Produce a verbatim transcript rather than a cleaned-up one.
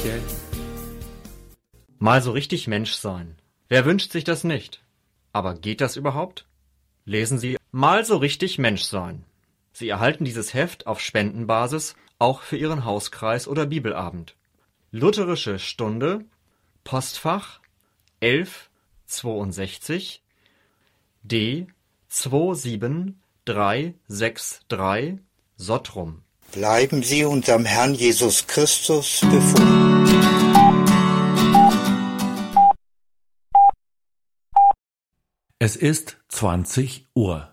Michael. Mal so richtig Mensch sein. Wer wünscht sich das nicht? Aber geht das überhaupt? Lesen Sie Mal so richtig Mensch sein. Sie erhalten dieses Heft auf Spendenbasis auch für Ihren Hauskreis oder Bibelabend. Lutherische Stunde, Postfach elf zweiundsechzig D zwei sieben drei sechs drei Sottrum. Bleiben Sie unserem Herrn Jesus Christus befohlen. Es ist zwanzig Uhr.